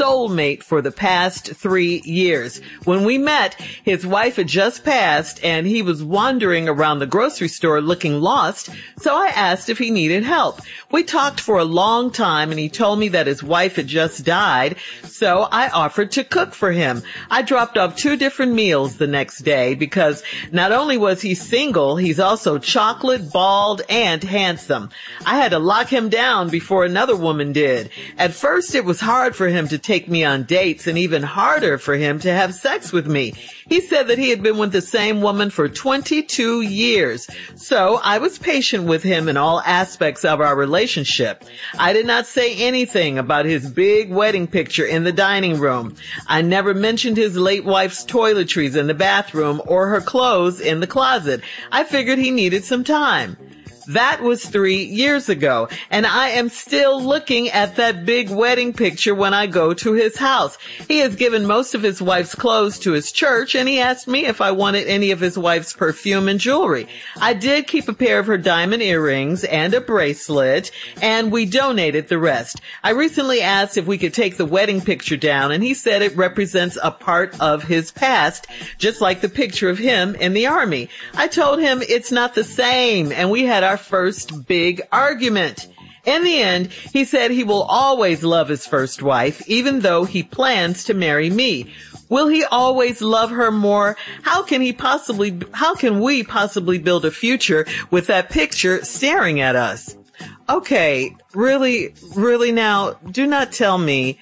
soulmate for the past 3 years. When we met, his wife had just passed and he was wandering around the grocery store looking lost, so I asked if he needed help. We talked for a long time and he told me that his wife had just died, so I offered to cook for him. I dropped off 2 different meals the next day because not only was he single, he's also chocolate, bald, and handsome. I had to lock him down before another woman did. At first, it was hard for him to take me on dates and even harder for him to have sex with me. He said that he had been with the same woman for 22 years. So I was patient with him in all aspects of our relationship. I did not say anything about his big wedding picture in the dining room. I never mentioned his late wife's toiletries in the bathroom or her clothes in the closet. I figured he needed some time. That was 3 years ago, and I am still looking at that big wedding picture when I go to his house. He has given most of his wife's clothes to his church, and he asked me if I wanted any of his wife's perfume and jewelry. I did keep a pair of her diamond earrings and a bracelet, and we donated the rest. I recently asked if we could take the wedding picture down, and he said it represents a part of his past, just like the picture of him in the army. I told him it's not the same, and we had our first big argument. In the end, he said he will always love his first wife, even though he plans to marry me. Will he always love her more? How can we possibly build a future with that picture staring at us? Okay, really now, do not tell me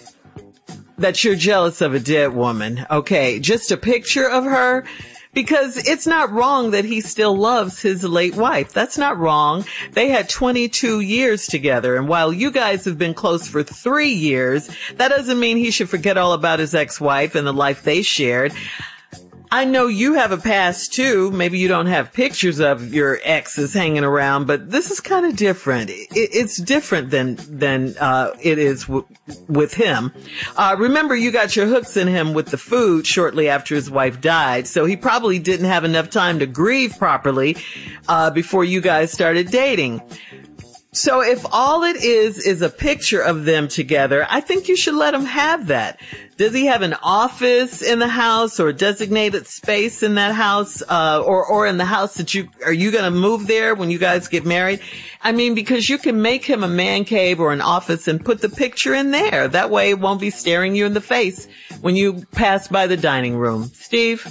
that you're jealous of a dead woman. Okay, just a picture of her? Because it's not wrong that he still loves his late wife. That's not wrong. They had 22 years together. And while you guys have been close for 3 years, that doesn't mean he should forget all about his ex-wife and the life they shared. I know you have a past too. Maybe you don't have pictures of your exes hanging around, but this is kind of different. It's different than it is with him. Remember, you got your hooks in him with the food shortly after his wife died, so he probably didn't have enough time to grieve properly before you guys started dating. So if all it is a picture of them together, I think you should let him have that. Does he have an office in the house or a designated space in that house, or in the house that are you going to move there when you guys get married? I mean, because you can make him a man cave or an office and put the picture in there. That way it won't be staring you in the face when you pass by the dining room. Steve?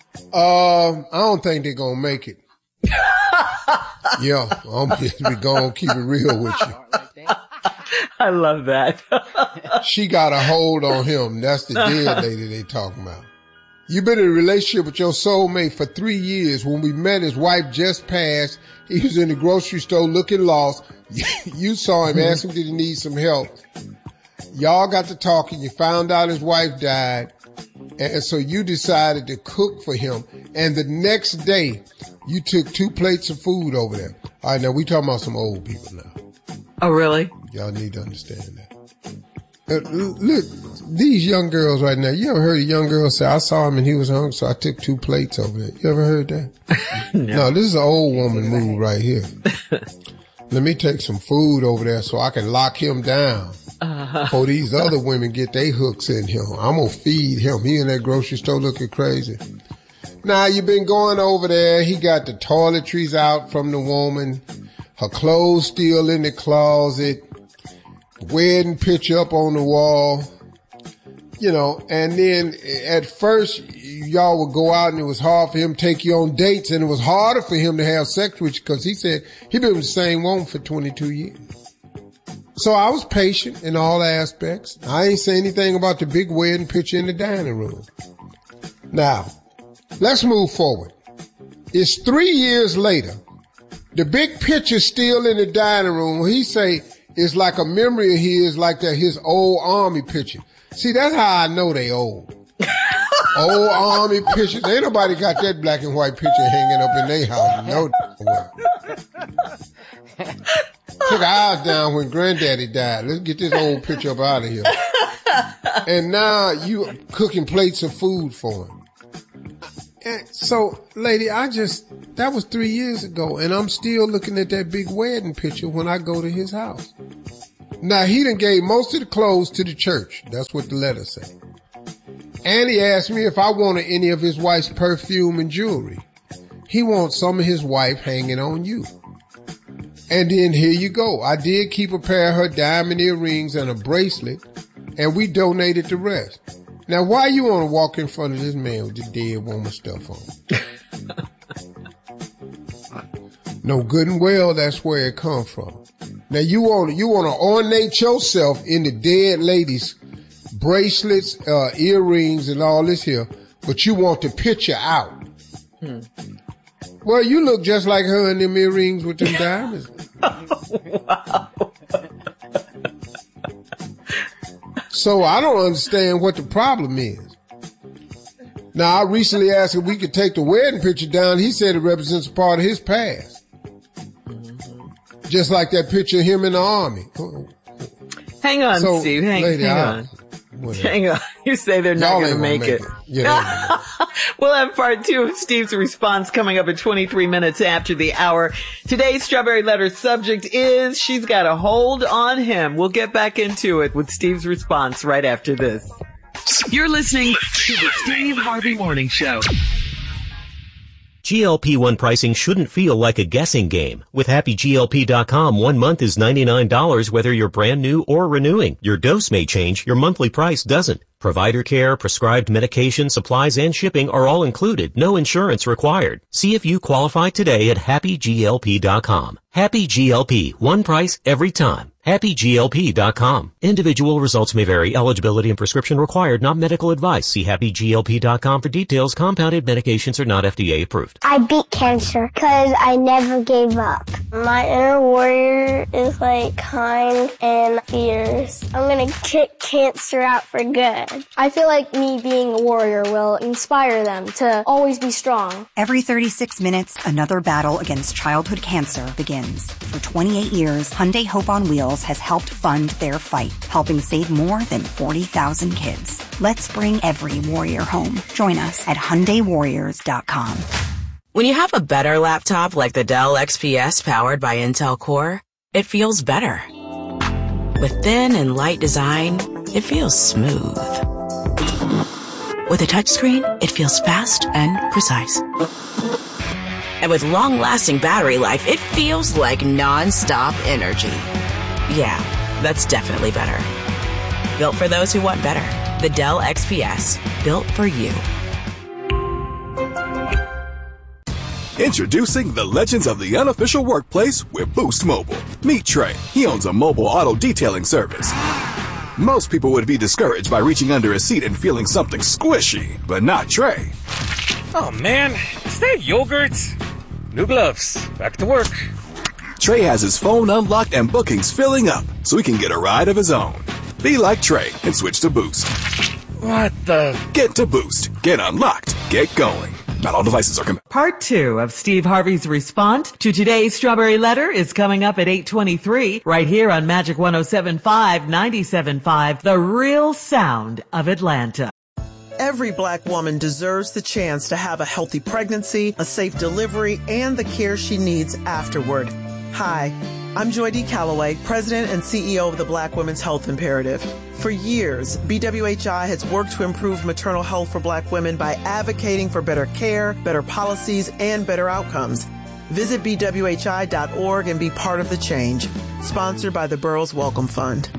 I don't think they're going to make it. Yeah, I'm just gonna keep it real with you. I love that. She got a hold on him. That's the dead lady they talking about. You've been in a relationship with your soulmate for 3 years. When we met, his wife just passed. He was in the grocery store looking lost. You saw him, asked him did he need some help. Y'all got to talking. You found out his wife died. And so you decided to cook for him. And the next day, you took 2 plates of food over there. All right, now we talking about some old people now. Oh, really? Y'all need to understand that. Look, these young girls right now, you ever heard a young girl say, I saw him and he was hungry, so I took 2 plates over there? You ever heard that? No, this is an old woman move right here. Let me take some food over there so I can lock him down. Before these other women get their hooks in him. I'm gonna feed him. He in that grocery store looking crazy. Now you've been going over there. He got the toiletries out from the woman. Her clothes still in the closet. Wedding picture up on the wall. You know, and then at first y'all would go out and it was hard for him to take you on dates, and it was harder for him to have sex with you because he said he been with the same woman for 22 years. So I was patient in all aspects. I ain't say anything about the big wedding picture in the dining room. Now, let's move forward. It's 3 years later. The big picture's still in the dining room. He say it's like a memory of his, like that his old army picture. See, that's how I know they old. Old army pictures. Ain't nobody got that black and white picture hanging up in their house. No way. Took ours down when granddaddy died. Let's get this old picture up out of here. And now you cooking plates of food for him. And so, lady, that was 3 years ago, and I'm still looking at that big wedding picture when I go to his house. Now, he done gave most of the clothes to the church. That's what the letter said. And he asked me if I wanted any of his wife's perfume and jewelry. He wants some of his wife hanging on you. And then here you go. I did keep a pair of her diamond earrings and a bracelet, and we donated the rest. Now, why you want to walk in front of this man with the dead woman stuff on? No, good and well, that's where it come from. Now, you want to ornate yourself in the dead lady's bracelets, earrings, and all this here, but you want the picture out. Well, you look just like her in them earrings with them diamonds. Wow. So I don't understand what the problem is. Now, I recently asked if we could take the wedding picture down. He said it represents a part of his past. Just like that picture of him in the army. Hang on, Steve. Hang on. Hang on. You say they're not going to make it. Yeah. We'll have part 2 of Steve's response coming up at 23 minutes after the hour. Today's Strawberry Letter subject is she's got a hold on him. We'll get back into it with Steve's response right after this. You're listening to the Steve Harvey Morning Show. GLP-1 pricing shouldn't feel like a guessing game. With HappyGLP.com, 1 month is $99 whether you're brand new or renewing. Your dose may change, your monthly price doesn't. Provider care, prescribed medication, supplies, and shipping are all included. No insurance required. See if you qualify today at HappyGLP.com. Happy GLP, one price every time. HappyGLP.com. Individual results may vary. Eligibility and prescription required. Not medical advice. See HappyGLP.com for details. Compounded medications are not FDA approved. I beat cancer because I never gave up. My inner warrior is kind and fierce. I'm gonna kick cancer out for good. I feel like me being a warrior will inspire them to always be strong. Every 36 minutes, another battle against childhood cancer begins. For 28 years, Hyundai Hope on Wheels has helped fund their fight, helping save more than 40,000 kids. Let's bring every warrior home. Join us at HyundaiWarriors.com. When you have a better laptop like the Dell XPS powered by Intel Core, it feels better. With thin and light design, it feels smooth. With a touchscreen, it feels fast and precise. And with long-lasting battery life, it feels like non-stop energy. Yeah, that's definitely better. Built for those who want better. The Dell XPS. Built for you. Introducing the legends of the unofficial workplace with Boost Mobile. Meet Trey. He owns a mobile auto detailing service. Most people would be discouraged by reaching under a seat and feeling something squishy, but not Trey. Oh man, is that yogurt? New gloves. Back to work. Trey has his phone unlocked and bookings filling up, so he can get a ride of his own. Be like Trey and switch to Boost. What the? Get to Boost. Get unlocked. Get going. Not all devices are compatible. Part 2 of Steve Harvey's response to today's Strawberry Letter is coming up at 8:23 right here on Magic 107.5, 97.5, the real sound of Atlanta. Every Black woman deserves the chance to have a healthy pregnancy, a safe delivery, and the care she needs afterward. Hi, I'm Joy D. Calloway, President and CEO of the Black Women's Health Imperative. For years, BWHI has worked to improve maternal health for Black women by advocating for better care, better policies, and better outcomes. Visit BWHI.org and be part of the change. Sponsored by the Burroughs Welcome Fund.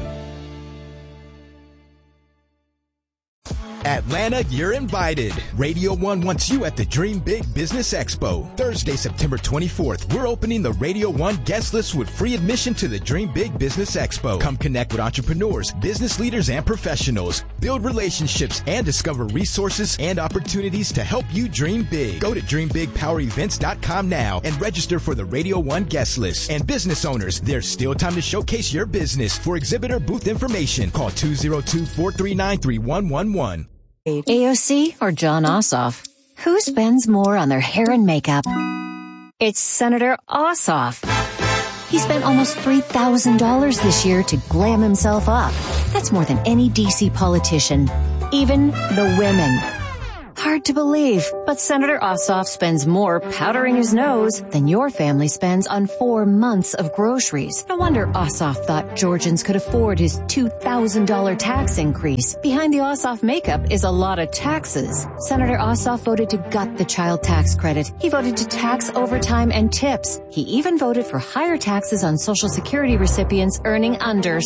Atlanta, you're invited. Radio 1 wants you at the Dream Big Business Expo. Thursday, September 24th, we're opening the Radio 1 guest list with free admission to the Dream Big Business Expo. Come connect with entrepreneurs, business leaders, and professionals. Build relationships and discover resources and opportunities to help you dream big. Go to DreamBigPowerEvents.com now and register for the Radio 1 guest list. And business owners, there's still time to showcase your business. For exhibitor booth information, call 202-439-3111. AOC or John Ossoff? Who spends more on their hair and makeup? It's Senator Ossoff. He spent almost $3,000 this year to glam himself up. That's more than any DC politician, even the women. Hard to believe, but Senator Ossoff spends more powdering his nose than your family spends on 4 months of groceries. No wonder Ossoff thought Georgians could afford his $2,000 tax increase. Behind the Ossoff makeup is a lot of taxes. Senator Ossoff voted to gut the child tax credit. He voted to tax overtime and tips. He even voted for higher taxes on Social Security recipients earning under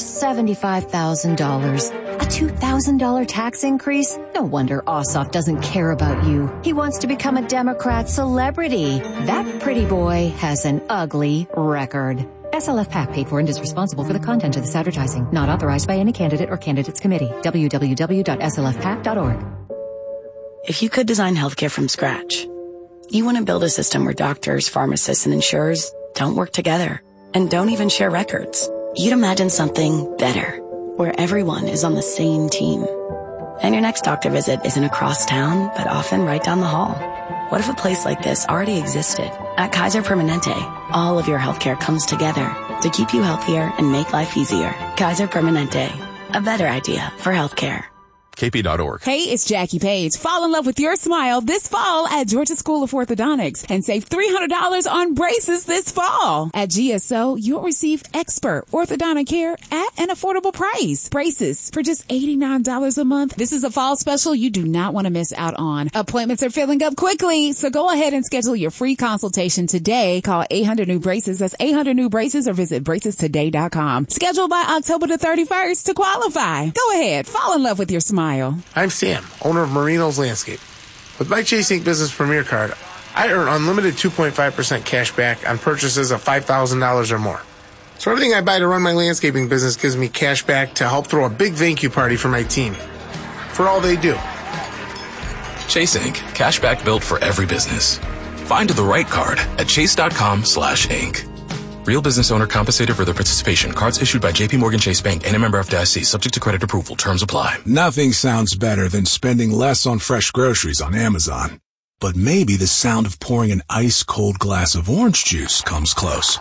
$75,000. A $2,000 tax increase? No wonder Ossoff doesn't care about you. He wants to become a Democrat celebrity. That pretty boy has an ugly record. SLF PAC paid for and is responsible for the content of this advertising. Not authorized by any candidate or candidates committee. www.slfpac.org. If you could design healthcare from scratch, you want to build a system where doctors, pharmacists, and insurers don't work together and don't even share records. You'd imagine something better, where everyone is on the same team. And your next doctor visit isn't across town, but often right down the hall. What if a place like this already existed? At Kaiser Permanente, all of your healthcare comes together to keep you healthier and make life easier. Kaiser Permanente, a better idea for healthcare. KP.org. Hey, it's Jackie Page. Fall in love with your smile this fall at Georgia School of Orthodontics and save $300 on braces this fall. At GSO, you'll receive expert orthodontic care at an affordable price. Braces for just $89 a month. This is a fall special you do not want to miss out on. Appointments are filling up quickly, so go ahead and schedule your free consultation today. Call 800-NEW-BRACES. That's 800-NEW-BRACES or visit bracestoday.com. Schedule by October the 31st to qualify. Go ahead. Fall in love with your smile. I'm Sam, owner of Marino's Landscape. With my Chase Ink Business Premier Card, I earn unlimited 2.5% cash back on purchases of $5,000 or more. So everything I buy to run my landscaping business gives me cash back to help throw a big thank you party for my team. For all they do. Chase Ink. Cash back built for every business. Find the right card at chase.com/ink. Real business owner compensated for their participation. Cards issued by J.P. Morgan Chase Bank and a member FDIC. Subject to credit approval. Terms apply. Nothing sounds better than spending less on fresh groceries on Amazon. But maybe the sound of pouring an ice-cold glass of orange juice comes close.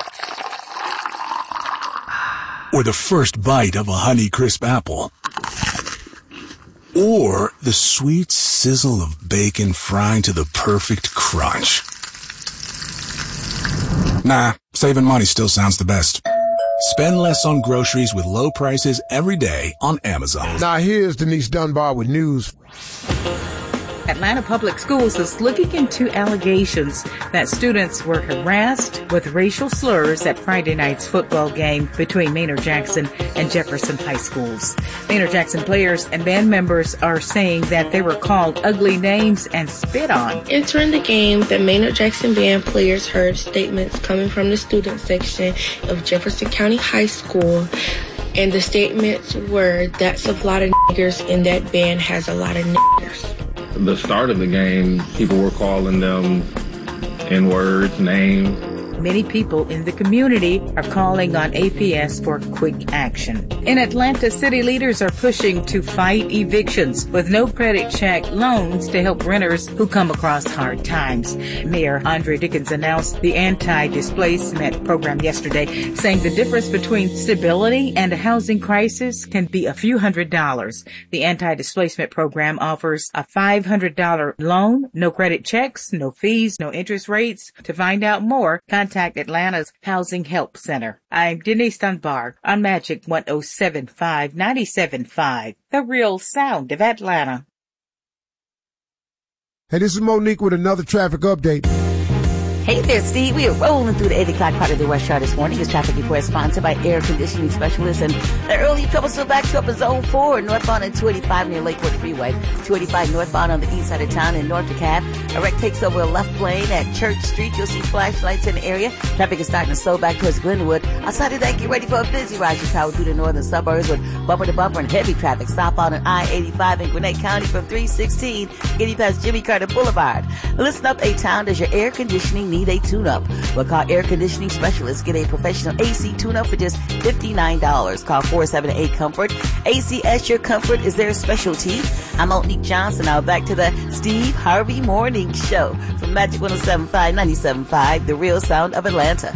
Or the first bite of a Honeycrisp apple. Or the sweet sizzle of bacon frying to the perfect crunch. Nah, saving money still sounds the best. Spend less on groceries with low prices every day on Amazon. Now here's Denise Dunbar with news. Atlanta Public Schools is looking into allegations that students were harassed with racial slurs at Friday night's football game between Maynard Jackson and Jefferson High Schools. Maynard Jackson players and band members are saying that they were called ugly names and spit on. Entering the game, the Maynard Jackson band players heard statements coming from the student section of Jefferson County High School. And the statements were, that's a lot of niggers and that band has a lot of niggers. The start of the game, people were calling them N-words, names. Many people in the community are calling on APS for quick action. In Atlanta, city leaders are pushing to fight evictions with no credit check loans to help renters who come across hard times. Mayor Andre Dickens announced the anti-displacement program yesterday, saying the difference between stability and a housing crisis can be a few $100s. The anti-displacement program offers a $500 loan, no credit checks, no fees, no interest rates. To find out more, contact Atlanta's Housing Help Center. I'm Denise Dunbar on Magic 107.5 97.5, the real sound of Atlanta. Hey, this is Monique with another traffic update. Hey there, Steve. We are rolling through the 8 o'clock part of the Rush Hour this morning. This traffic report is sponsored by Air Conditioning Specialists. And the early trouble still backs up in Zone 4, northbound and 285 near Lakeport Freeway. 285 northbound on the east side of town in North DeKalb. A wreck takes over a left lane at Church Street. You'll see flashlights in the area. Traffic is starting to slow back towards Glenwood. Outside of that, get ready for a busy ride to travel through the northern suburbs with bumper-to-bumper and heavy traffic. Stop out on I-85 in Gwinnett County from 316, getting past Jimmy Carter Boulevard. Listen up, A-Town. Does your air conditioning need a tune-up? Well, call Air Conditioning Specialists. Get a professional AC tune-up for just $59. Call 478-COMFORT. ACS, your comfort is their specialty. I'm Monique Johnson. Now back to the Steve Harvey Morning Show from Magic 107.5 97.5, the real sound of Atlanta.